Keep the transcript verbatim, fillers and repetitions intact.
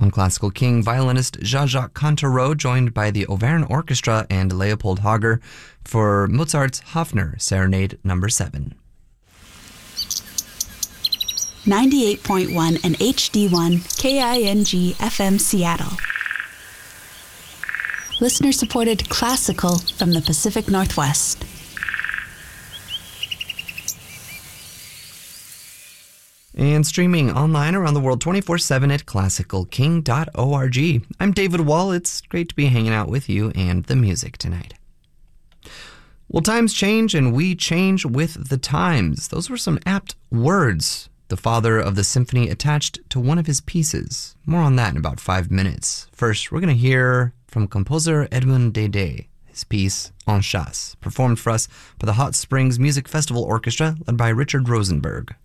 On Classical King, violinist Jean-Jacques Cantereau joined by the Auvergne Orchestra and Leopold Hager for Mozart's Hafner Serenade Number seven. ninety-eight point one and H D one K I N G F M Seattle. Listener-supported classical from the Pacific Northwest. And streaming online around the world twenty-four seven at classical king dot org. I'm David Wall. It's great to be hanging out with you and the music tonight. Well, times change and we change with the times. Those were some apt words the father of the symphony attached to one of his pieces. More on that in about five minutes. First, we're going to hear from composer Edmond Dede, his piece En Chasse, performed for us by the Hot Springs Music Festival Orchestra led by Richard Rosenberg.